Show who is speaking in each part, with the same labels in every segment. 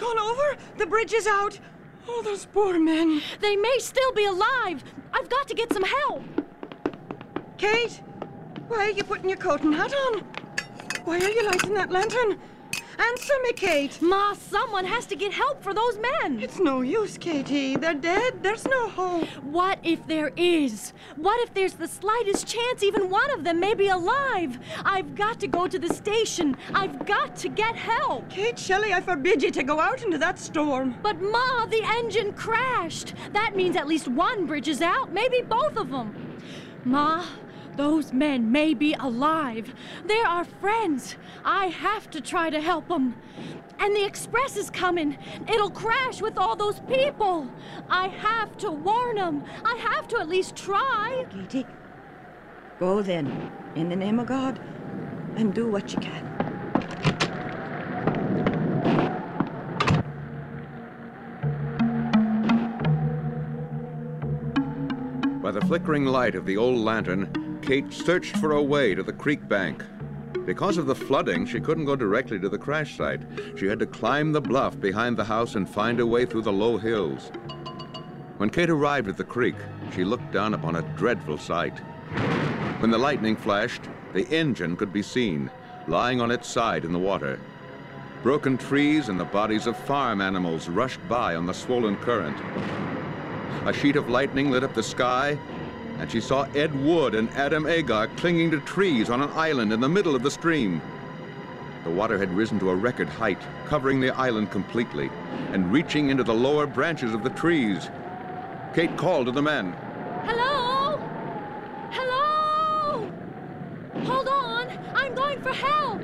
Speaker 1: gone over. The bridge is out. Oh, those poor men.
Speaker 2: They may still be alive. I've got to get some help.
Speaker 1: Kate, why are you putting your coat and hat on? Why are you lighting that lantern? Answer me, Kate.
Speaker 2: Ma, someone has to get help for those men.
Speaker 1: It's no use, Katie. They're dead. There's no hope.
Speaker 2: What if there is? What if there's the slightest chance even one of them may be alive? I've got to go to the station. I've got to get help.
Speaker 1: Kate Shelley, I forbid you to go out into that storm.
Speaker 2: But Ma, the engine crashed. That means at least one bridge is out, maybe both of them. Ma, those men may be alive. They're our friends. I have to try to help them. And the express is coming. It'll crash with all those people. I have to warn them. I have to at least try.
Speaker 1: Katie, go then, in the name of God, and do what you can.
Speaker 3: By the flickering light of the old lantern, Kate searched for a way to the creek bank. Because of the flooding, she couldn't go directly to the crash site. She had to climb the bluff behind the house and find a way through the low hills. When Kate arrived at the creek, she looked down upon a dreadful sight. When the lightning flashed, the engine could be seen, lying on its side in the water. Broken trees and the bodies of farm animals rushed by on the swollen current. A sheet of lightning lit up the sky, and she saw Ed Wood and Adam Agar clinging to trees on an island in the middle of the stream. The water had risen to a record height, covering the island completely, and reaching into the lower branches of the trees. Kate called to the men.
Speaker 2: Hello? Hello? Hold on, I'm going for help.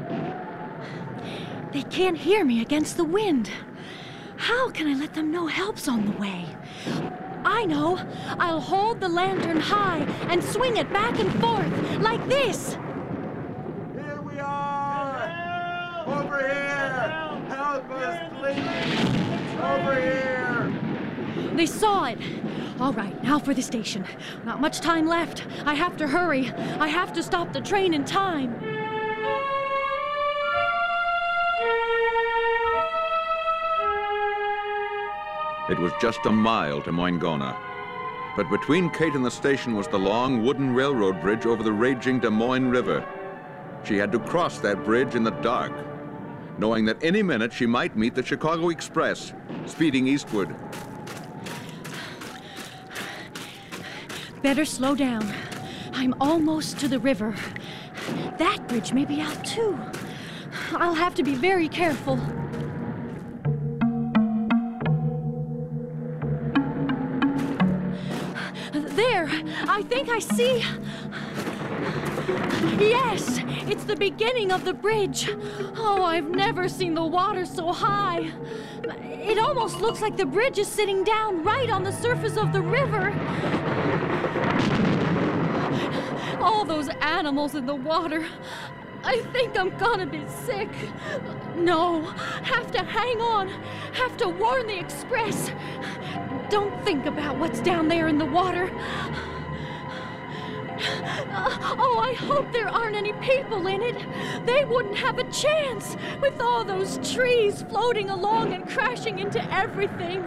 Speaker 2: They can't hear me against the wind. How can I let them know help's on the way? I know. I'll hold the lantern high and swing it back and forth, like this.
Speaker 4: Here we are! Help! Over here! Help us, please! Over here!
Speaker 2: They saw it. All right, now for the station. Not much time left. I have to hurry. I have to stop the train in time.
Speaker 3: It was just a mile to Moingona. But between Kate and the station was the long wooden railroad bridge over the raging Des Moines River. She had to cross that bridge in the dark, knowing that any minute she might meet the Chicago Express, speeding eastward.
Speaker 2: Better slow down. I'm almost to the river. That bridge may be out too. I'll have to be very careful. There, I think I see. Yes, it's the beginning of the bridge. Oh, I've never seen the water so high. It almost looks like the bridge is sitting down right on the surface of the river. All those animals in the water. I think I'm gonna be sick. No, have to hang on. Have to warn the express. Don't think about what's down there in the water. Oh, I hope there aren't any people in it. They wouldn't have a chance with all those trees floating along and crashing into everything.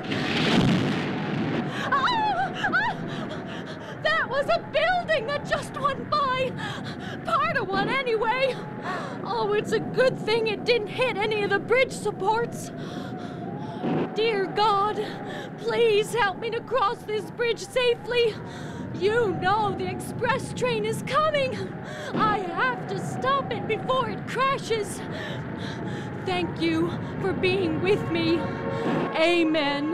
Speaker 2: That was a building that just went by. Part of one, anyway. Oh, it's a good thing it didn't hit any of the bridge supports. Dear God, please help me to cross this bridge safely. You know the express train is coming. I have to stop it before it crashes. Thank you for being with me. Amen.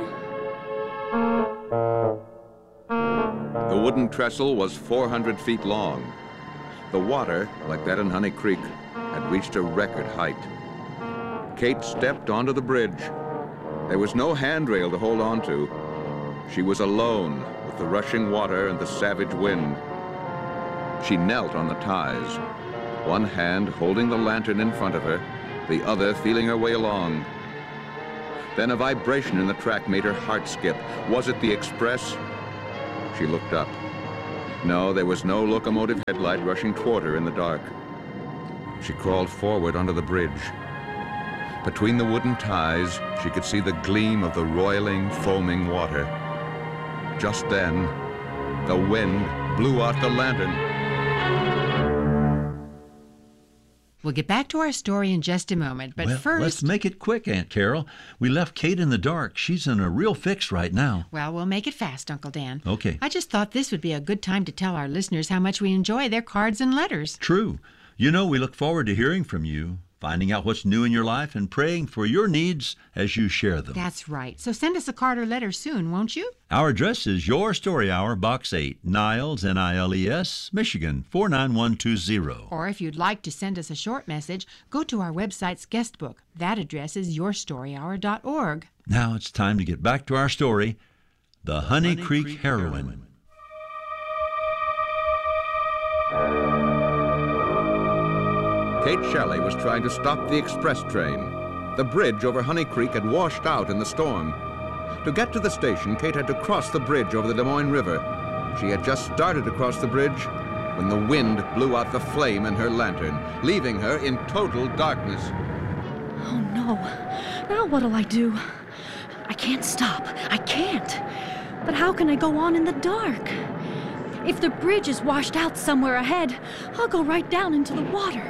Speaker 3: The wooden trestle was 400 feet long. The water, like that in Honey Creek, had reached a record height. Kate stepped onto the bridge. There was no handrail to hold on to. She was alone with the rushing water and the savage wind. She knelt on the ties, one hand holding the lantern in front of her, the other feeling her way along. Then a vibration in the track made her heart skip. Was it the express? She looked up. No, there was no locomotive headlight rushing toward her in the dark. She crawled forward onto the bridge. Between the wooden ties, she could see the gleam of the roiling, foaming water. Just then, the wind blew out the lantern.
Speaker 5: We'll get back to our story in just a moment, but
Speaker 6: Well,
Speaker 5: first...
Speaker 6: let's make it quick, Aunt Carol. We left Kate in the dark. She's in a real fix right now.
Speaker 5: Well, we'll make it fast, Uncle Dan.
Speaker 6: Okay.
Speaker 5: I just thought this would be a good time to tell our listeners how much we enjoy their cards and letters.
Speaker 6: True. You know, we look forward to hearing from you, finding out what's new in your life, and praying for your needs as you share them.
Speaker 5: That's right. So send us a card or letter soon, won't you?
Speaker 6: Our address is Your Story Hour, Box 8, Niles, Niles, Michigan, 49120.
Speaker 5: Or if you'd like to send us a short message, go to our website's guest book. That address is yourstoryhour.org.
Speaker 6: Now it's time to get back to our story, The Honey Creek Heroine.
Speaker 3: Kate Shelley was trying to stop the express train. The bridge over Honey Creek had washed out in the storm. To get to the station, Kate had to cross the bridge over the Des Moines River. She had just started to cross the bridge when the wind blew out the flame in her lantern, leaving her in total darkness.
Speaker 2: Oh no. Now what'll I do? I can't stop. I can't. But how can I go on in the dark? If the bridge is washed out somewhere ahead, I'll go right down into the water.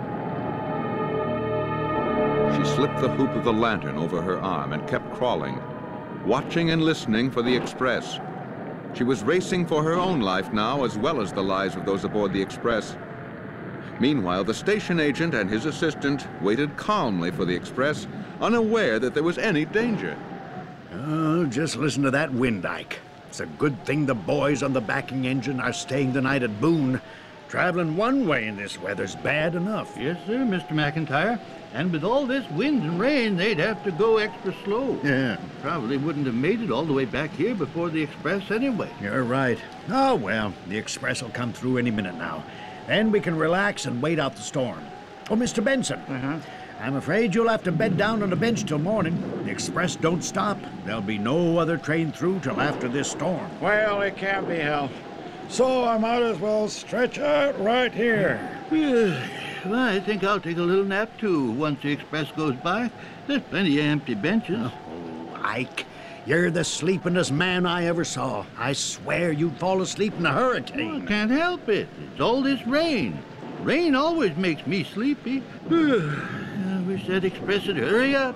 Speaker 3: She slipped the hoop of the lantern over her arm and kept crawling, watching and listening for the express. She was racing for her own life now, as well as the lives of those aboard the express. Meanwhile, the station agent and his assistant waited calmly for the express, unaware that there was any danger.
Speaker 7: Oh, just listen to that wind, Ike. It's a good thing the boys on the backing engine are staying the night at Boone. Traveling one way in this weather's bad enough.
Speaker 8: Yes, sir, Mr. McIntyre. And with all this wind and rain, they'd have to go extra slow.
Speaker 7: Yeah.
Speaker 8: Probably wouldn't have made it all the way back here before the express anyway.
Speaker 7: You're right. Oh, well, the express will come through any minute now. Then we can relax and wait out the storm. Oh, Mr. Benson. I'm afraid you'll have to bed down on the bench till morning. The express don't stop. There'll be no other train through till after this storm.
Speaker 9: Well, it can't be helped. So I might as well stretch out right here.
Speaker 8: Well, I think I'll take a little nap, too, once the express goes by. There's plenty of empty benches.
Speaker 7: Oh, Ike, you're the sleepingest man I ever saw. I swear you'd fall asleep in a hurricane.
Speaker 8: Well, I can't help it. It's all this rain. Rain always makes me sleepy. I wish that express would hurry up.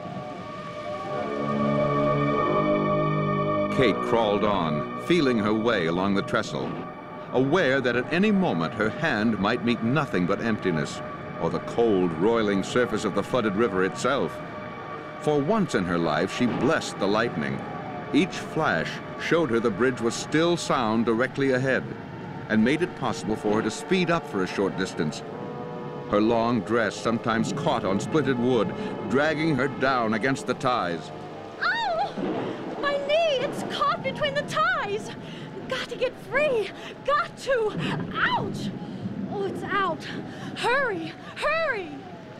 Speaker 3: Kate crawled on, feeling her way along the trestle, aware that at any moment her hand might meet nothing but emptiness, or the cold, roiling surface of the flooded river itself. For once in her life, she blessed the lightning. Each flash showed her the bridge was still sound directly ahead, and made it possible for her to speed up for a short distance. Her long dress sometimes caught on splitted wood, dragging her down against the ties.
Speaker 2: Ow! My knee! It's caught between the ties! Got to get free! Got to! Ouch! Oh, it's out! Hurry! Hurry!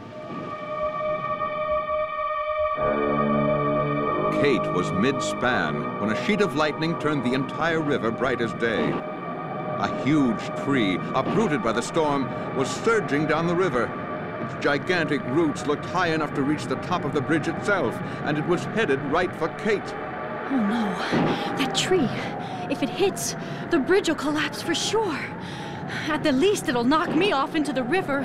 Speaker 3: Kate was mid-span when a sheet of lightning turned the entire river bright as day. A huge tree, uprooted by the storm, was surging down the river. Its gigantic roots looked high enough to reach the top of the bridge itself, and it was headed right for Kate.
Speaker 2: Oh no, that tree. If it hits, the bridge will collapse for sure. At the least, it'll knock me off into the river.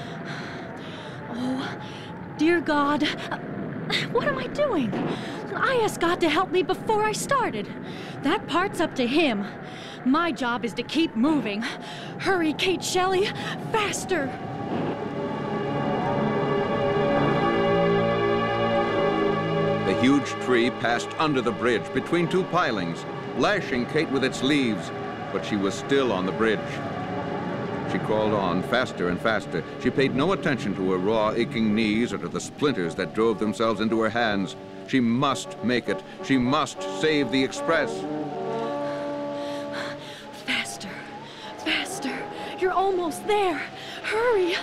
Speaker 2: Oh, dear God, what am I doing? I asked God to help me before I started. That part's up to Him. My job is to keep moving. Hurry, Kate Shelley, faster!
Speaker 3: The huge tree passed under the bridge between two pilings, lashing Kate with its leaves, but she was still on the bridge. She crawled on faster and faster. She paid no attention to her raw, aching knees or to the splinters that drove themselves into her hands. She must make it. She must save the express.
Speaker 2: Faster, faster. You're almost there. Hurry.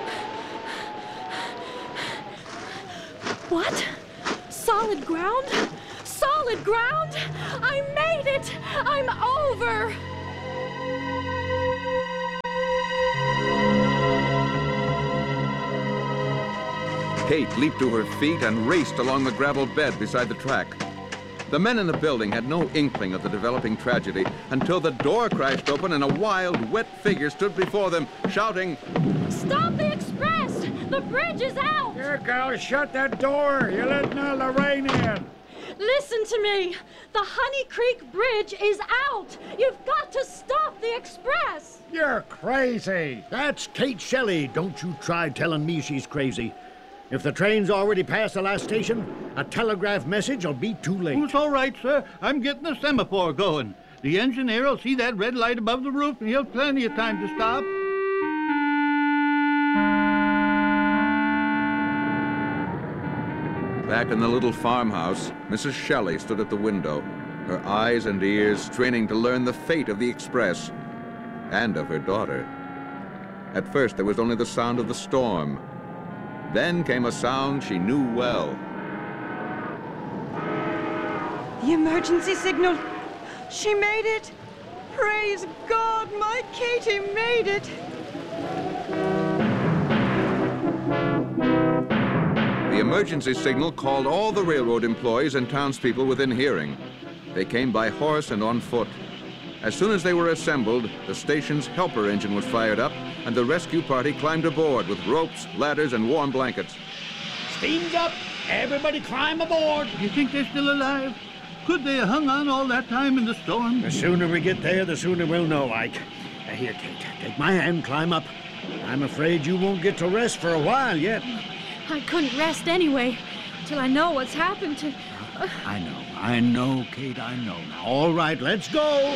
Speaker 2: What? Solid ground? Solid ground? I made it! I'm over!
Speaker 3: Kate leaped to her feet and raced along the gravel bed beside the track. The men in the building had no inkling of the developing tragedy until the door crashed open and a wild, wet figure stood before them, shouting,
Speaker 2: Stop the express! The bridge is out!
Speaker 9: Here, girl, shut that door. You're letting all the rain in.
Speaker 2: Listen to me! The Honey Creek Bridge is out! You've got to stop the express!
Speaker 9: You're crazy.
Speaker 7: That's Kate Shelley. Don't you try telling me she's crazy. If the train's already past the last station, a telegraph message will be too late.
Speaker 8: It's all right, sir. I'm getting the semaphore going. The engineer will see that red light above the roof, and he'll have plenty of time to stop.
Speaker 3: Back in the little farmhouse, Mrs. Shelley stood at the window, her eyes and ears straining to learn the fate of the express and of her daughter. At first, there was only the sound of the storm. Then came a sound she knew well.
Speaker 1: The emergency signal. She made it. Praise God, my Katie made it.
Speaker 3: The emergency signal called all the railroad employees and townspeople within hearing. They came by horse and on foot. As soon as they were assembled, the station's helper engine was fired up, and the rescue party climbed aboard with ropes, ladders, and warm blankets.
Speaker 7: Steam's up. Everybody climb aboard.
Speaker 8: You think they're still alive? Could they have hung on all that time in the storm?
Speaker 7: The sooner we get there, the sooner we'll know, Ike. Here, Kate, take my hand, climb up. I'm afraid you won't get to rest for a while yet.
Speaker 2: I couldn't rest anyway, till I know what's happened to...
Speaker 7: I know, Kate, I know. Now, all right, let's go.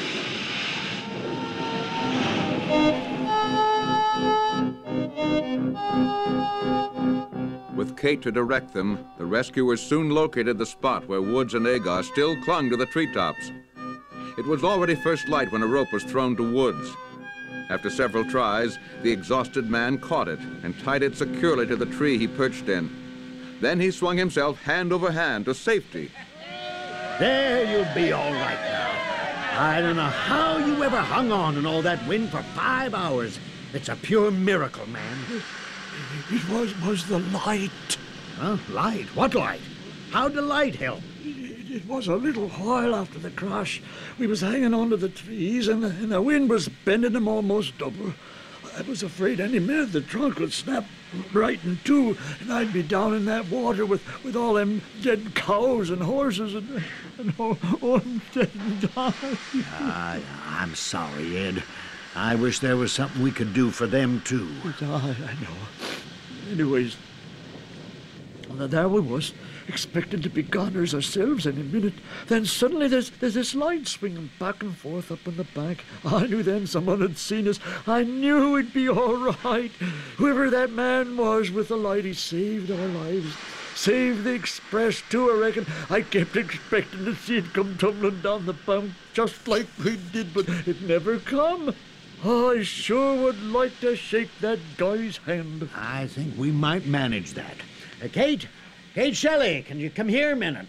Speaker 3: With Kate to direct them, the rescuers soon located the spot where Woods and Agar still clung to the treetops. It was already first light when a rope was thrown to Woods. After several tries, the exhausted man caught it and tied it securely to the tree he perched in. Then he swung himself hand over hand to safety.
Speaker 7: There you'll be all right now. I don't know how you ever hung on in all that wind for 5 hours. It's a pure miracle, man.
Speaker 9: It was the light.
Speaker 7: Huh? Light? What light? How'd the light help?
Speaker 9: It was a little while after the crash. We was hanging onto the trees, and the wind was bending them almost double. I was afraid any minute the trunk would snap right in two, and I'd be down in that water with all them dead cows and horses and all them dead and dying.
Speaker 7: I'm sorry, Ed. I wish there was something we could do for them, too.
Speaker 9: I know. Anyways, there we was, expecting to be goners ourselves any minute. Then suddenly there's this light swinging back and forth up on the bank. I knew then someone had seen us. I knew we'd be all right. Whoever that man was with the light, he saved our lives. Saved the express, too, I reckon. I kept expecting to see it come tumbling down the bank just like we did, but it never come. I sure would like to shake that guy's hand.
Speaker 7: I think we might manage that. Kate Shelley, can you come here a minute?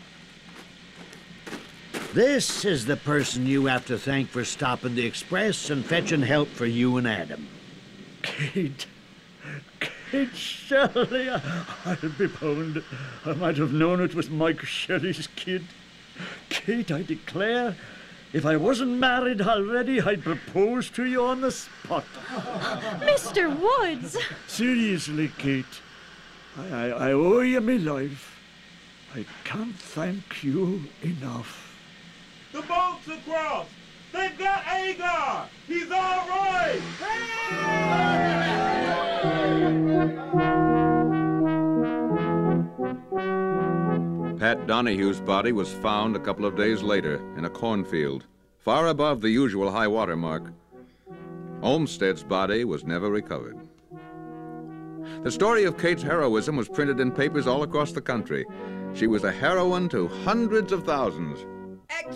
Speaker 7: This is the person you have to thank for stopping the express and fetching help for you and Adam.
Speaker 9: Kate Shelley, I'll be bound. I might have known it was Mike Shelley's kid. Kate, I declare, if I wasn't married already, I'd propose to you on the spot.
Speaker 2: Mr. Woods!
Speaker 9: Seriously, Kate, I owe you my life. I can't thank you enough.
Speaker 4: The boat's across. They've got Agar. He's all right.
Speaker 3: Pat Donahue's body was found a couple of days later in a cornfield, far above the usual high water mark. Olmsted's body was never recovered. The story of Kate's heroism was printed in papers all across the country. She was a heroine to hundreds of thousands.